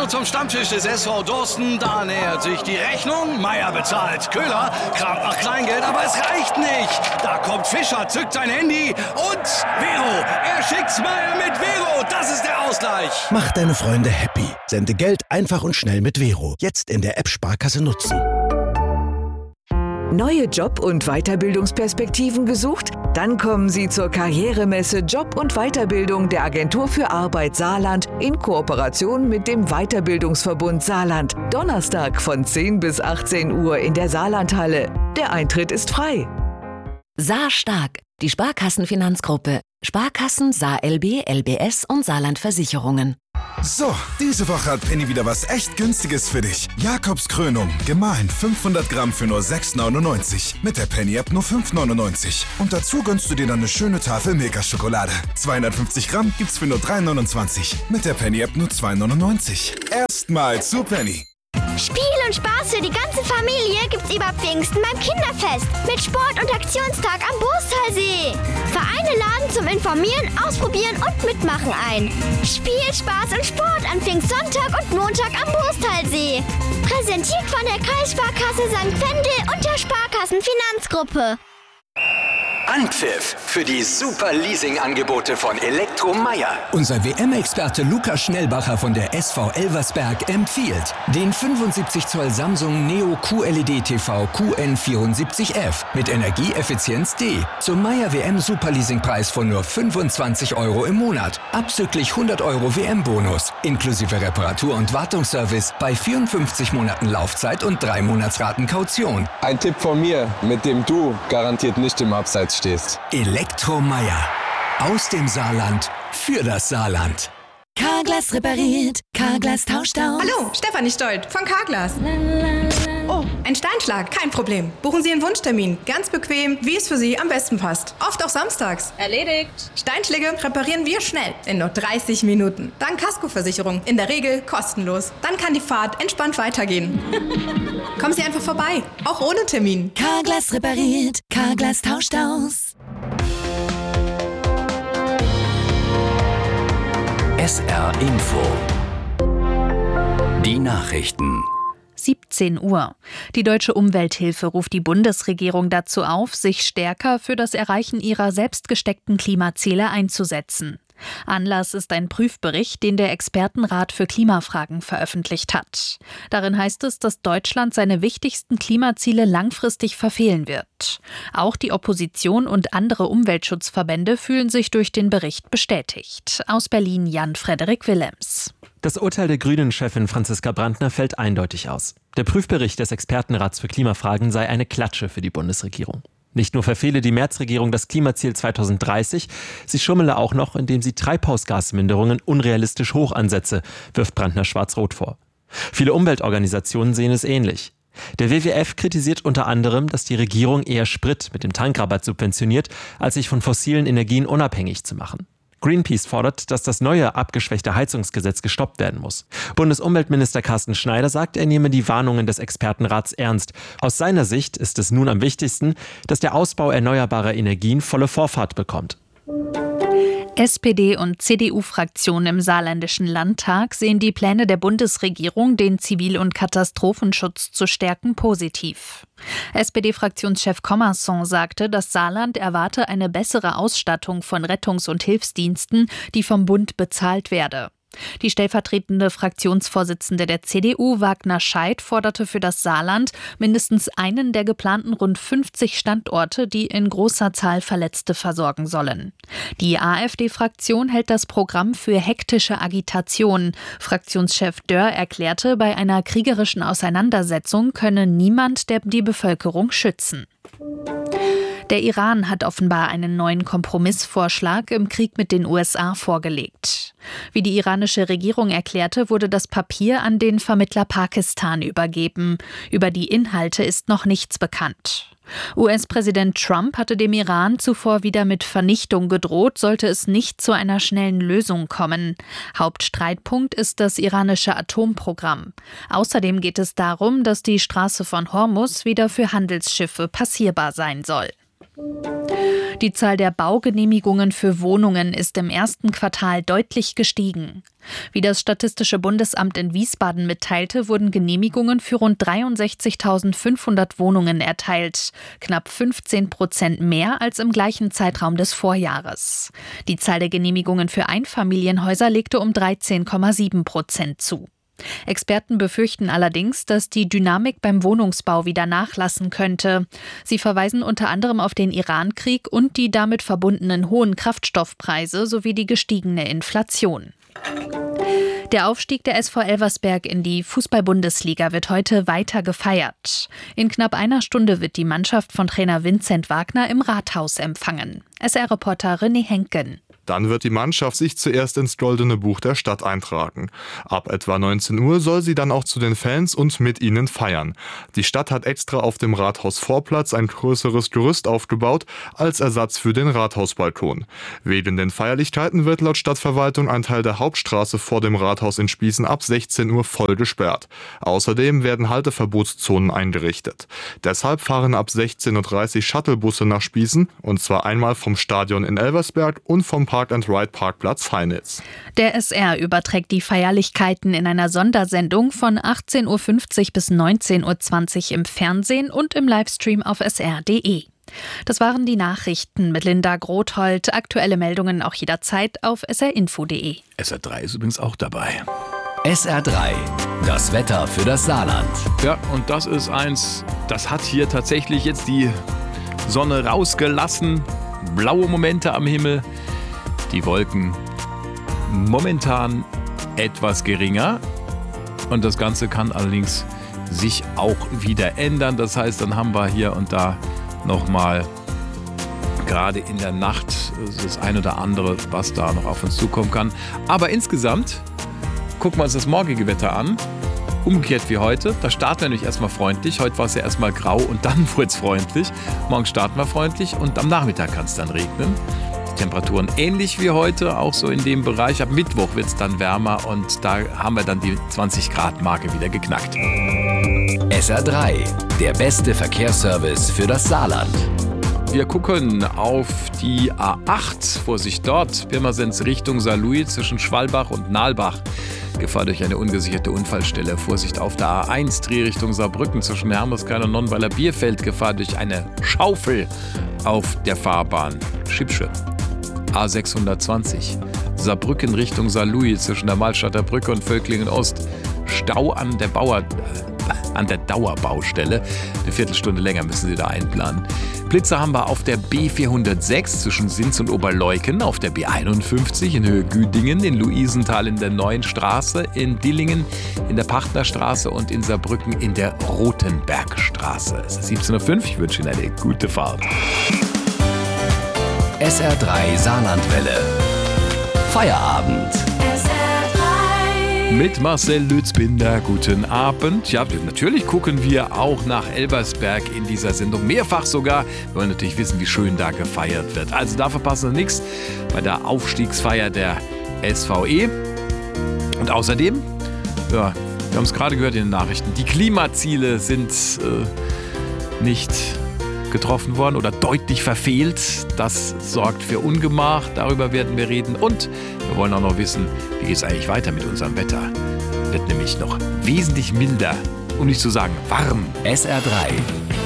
Vorne zum Stammtisch des SV Dorsten. Da nähert sich die Rechnung. Meier bezahlt. Köhler kramt nach Kleingeld, aber es reicht nicht. Da kommt Fischer, zückt sein Handy und Vero. Er schickt's Meier mit Vero. Das ist der Ausgleich. Mach deine Freunde happy. Sende Geld einfach und schnell mit Vero. Jetzt in der App Sparkasse nutzen. Neue Job- und Weiterbildungsperspektiven gesucht? Dann kommen Sie zur Karrieremesse Job und Weiterbildung der Agentur für Arbeit Saarland in Kooperation mit dem Weiterbildungsverbund Saarland. Donnerstag von 10 bis 18 Uhr in der Saarlandhalle. Der Eintritt ist frei. Saarstark, die Sparkassenfinanzgruppe. Sparkassen, SaarLB, LBS und Saarlandversicherungen. So, diese Woche hat Penny wieder was echt Günstiges für dich. Jakobskrönung, gemahlen 500 Gramm für nur 6,99. Mit der Penny-App nur 5,99. Und dazu gönnst du dir dann eine schöne Tafel Milka-Schokolade. 250 Gramm gibt's für nur 3,29. Mit der Penny-App nur 2,99. Erstmal zu Penny. Spiel und Spaß für die ganze Familie gibt's über Pfingsten beim Kinderfest mit Sport- und Aktionstag am Boostalsee. Vereine laden zum Informieren, Ausprobieren und Mitmachen ein. Spiel, Spaß und Sport an Pfingstsonntag und Montag am Boostalsee. Präsentiert von der Kreissparkasse St. Wendel und der Sparkassenfinanzgruppe. Anpfiff für die super Leasing-Angebote von Elektromeier. Unser WM-Experte Lukas Schnellbacher von der SV Elversberg empfiehlt den 75 Zoll Samsung Neo QLED TV QN74F mit Energieeffizienz D zum Meier WM Superleasing-Preis von nur 25 € im Monat. Abzüglich 100 € WM-Bonus, inklusive Reparatur- und Wartungsservice bei 54 Monaten Laufzeit und 3 Monatsraten Kaution. Ein Tipp von mir, mit dem du garantiert nicht im Abseits stehst. Elektromeier. Aus dem Saarland für das Saarland. Carglass repariert, Carglass tauscht aus. Hallo, Stefanie Stolt von Carglass. Oh, ein Steinschlag, kein Problem. Buchen Sie einen Wunschtermin. Ganz bequem, wie es für Sie am besten passt. Oft auch samstags. Erledigt. Steinschläge reparieren wir schnell, in nur 30 Minuten. Dank Kaskoversicherung, in der Regel kostenlos. Dann kann die Fahrt entspannt weitergehen. Kommen Sie einfach vorbei, auch ohne Termin. Carglass repariert, Carglass tauscht aus. SR Info. Die Nachrichten. 17 Uhr. Die Deutsche Umwelthilfe ruft die Bundesregierung dazu auf, sich stärker für das Erreichen ihrer selbst gesteckten Klimaziele einzusetzen. Anlass ist ein Prüfbericht, den der Expertenrat für Klimafragen veröffentlicht hat. Darin heißt es, dass Deutschland seine wichtigsten Klimaziele langfristig verfehlen wird. Auch die Opposition und andere Umweltschutzverbände fühlen sich durch den Bericht bestätigt. Aus Berlin Jan-Frederik Willems. Das Urteil der Grünen-Chefin Franziska Brandner fällt eindeutig aus. Der Prüfbericht des Expertenrats für Klimafragen sei eine Klatsche für die Bundesregierung. Nicht nur verfehle die Merz-Regierung das Klimaziel 2030, sie schummele auch noch, indem sie Treibhausgasminderungen unrealistisch hoch ansetze, wirft Brandner schwarz-rot vor. Viele Umweltorganisationen sehen es ähnlich. Der WWF kritisiert unter anderem, dass die Regierung eher Sprit mit dem Tankrabatt subventioniert, als sich von fossilen Energien unabhängig zu machen. Greenpeace fordert, dass das neue, abgeschwächte Heizungsgesetz gestoppt werden muss. Bundesumweltminister Carsten Schneider sagt, er nehme die Warnungen des Expertenrats ernst. Aus seiner Sicht ist es nun am wichtigsten, dass der Ausbau erneuerbarer Energien volle Vorfahrt bekommt. SPD- und CDU-Fraktionen im Saarländischen Landtag sehen die Pläne der Bundesregierung, den Zivil- und Katastrophenschutz zu stärken, positiv. SPD-Fraktionschef Commerson sagte, das Saarland erwarte eine bessere Ausstattung von Rettungs- und Hilfsdiensten, die vom Bund bezahlt werde. Die stellvertretende Fraktionsvorsitzende der CDU, Wagner Scheidt, forderte für das Saarland mindestens einen der geplanten rund 50 Standorte, die in großer Zahl Verletzte versorgen sollen. Die AfD-Fraktion hält das Programm für hektische Agitation. Fraktionschef Dörr erklärte, bei einer kriegerischen Auseinandersetzung könne niemand die Bevölkerung schützen. Der Iran hat offenbar einen neuen Kompromissvorschlag im Krieg mit den USA vorgelegt. Wie die iranische Regierung erklärte, wurde das Papier an den Vermittler Pakistan übergeben. Über die Inhalte ist noch nichts bekannt. US-Präsident Trump hatte dem Iran zuvor wieder mit Vernichtung gedroht, sollte es nicht zu einer schnellen Lösung kommen. Hauptstreitpunkt ist das iranische Atomprogramm. Außerdem geht es darum, dass die Straße von Hormuz wieder für Handelsschiffe passierbar sein soll. Die Zahl der Baugenehmigungen für Wohnungen ist im ersten Quartal deutlich gestiegen. Wie das Statistische Bundesamt in Wiesbaden mitteilte, wurden Genehmigungen für rund 63.500 Wohnungen erteilt, knapp 15% mehr als im gleichen Zeitraum des Vorjahres. Die Zahl der Genehmigungen für Einfamilienhäuser legte um 13,7% zu. Experten befürchten allerdings, dass die Dynamik beim Wohnungsbau wieder nachlassen könnte. Sie verweisen unter anderem auf den Irankrieg und die damit verbundenen hohen Kraftstoffpreise sowie die gestiegene Inflation. Der Aufstieg der SV Elversberg in die Fußball-Bundesliga wird heute weiter gefeiert. In knapp einer Stunde wird die Mannschaft von Trainer Vincent Wagner im Rathaus empfangen. SR-Reporter René Henken. Dann wird die Mannschaft sich zuerst ins Goldene Buch der Stadt eintragen. Ab etwa 19 Uhr soll sie dann auch zu den Fans und mit ihnen feiern. Die Stadt hat extra auf dem Rathausvorplatz ein größeres Gerüst aufgebaut als Ersatz für den Rathausbalkon. Wegen den Feierlichkeiten wird laut Stadtverwaltung ein Teil der Hauptstraße vor dem Rathaus in Spießen ab 16 Uhr voll gesperrt. Außerdem werden Halteverbotszonen eingerichtet. Deshalb fahren ab 16.30 Uhr Shuttlebusse nach Spießen, und zwar einmal vom Stadion in Elversberg und vom Park-and-Ride-Parkplatz Heinitz. Der SR überträgt die Feierlichkeiten in einer Sondersendung von 18.50 Uhr bis 19.20 Uhr im Fernsehen und im Livestream auf sr.de. Das waren die Nachrichten mit Linda Grothold. Aktuelle Meldungen auch jederzeit auf srinfo.de. SR3 ist übrigens auch dabei. SR3, das Wetter für das Saarland. Ja, und das ist eins, das hat hier tatsächlich jetzt die Sonne rausgelassen. Blaue Momente am Himmel. Die Wolken momentan etwas geringer. Und das Ganze kann allerdings sich auch wieder ändern. Das heißt, dann haben wir hier und da nochmal gerade in der Nacht das ein oder andere, was da noch auf uns zukommen kann. Aber insgesamt gucken wir uns das morgige Wetter an. Umgekehrt wie heute. Da starten wir nämlich erstmal freundlich. Heute war es ja erstmal grau und dann wurde es freundlich. Morgen starten wir freundlich und am Nachmittag kann es dann regnen. Die Temperaturen ähnlich wie heute, auch so in dem Bereich. Ab Mittwoch wird es dann wärmer und da haben wir dann die 20-Grad-Marke wieder geknackt. SR3, der beste Verkehrsservice für das Saarland. Wir gucken auf die A8, Vorsicht dort, Pirmasens Richtung Saarlouis zwischen Schwalbach und Nalbach. Gefahr durch eine ungesicherte Unfallstelle. Vorsicht auf der A1, Drehrichtung Saarbrücken zwischen Hermeskeil und Nonnweiler Bierfeld. Gefahr durch eine Schaufel auf der Fahrbahn. Schipsche. A620, Saarbrücken Richtung Saarlouis zwischen der Malstadter Brücke und Völklingen Ost. Stau an der Dauerbaustelle. Eine Viertelstunde länger müssen Sie da einplanen. Blitzer haben wir auf der B406 zwischen Sinz und Oberleuken, auf der B51 in Höhe Güdingen, in Luisenthal in der Neuen Straße, in Dillingen in der Partnerstraße und in Saarbrücken in der Rotenbergstraße. Es ist 17.05 Uhr, ich wünsche Ihnen eine gute Fahrt. SR3 Saarlandwelle. Feierabend. Mit Marcel Lützbinder, guten Abend. Ja, natürlich gucken wir auch nach Elversberg in dieser Sendung, mehrfach sogar. Wir wollen natürlich wissen, wie schön da gefeiert wird. Also da verpassen wir nichts bei der Aufstiegsfeier der SVE. Und außerdem, ja, wir haben es gerade gehört in den Nachrichten, die Klimaziele sind nicht getroffen worden oder deutlich verfehlt. Das sorgt für Ungemach, darüber werden wir reden. Und wir wollen auch noch wissen, wie geht es eigentlich weiter mit unserem Wetter. Wird nämlich noch wesentlich milder, um nicht zu sagen warm. SR3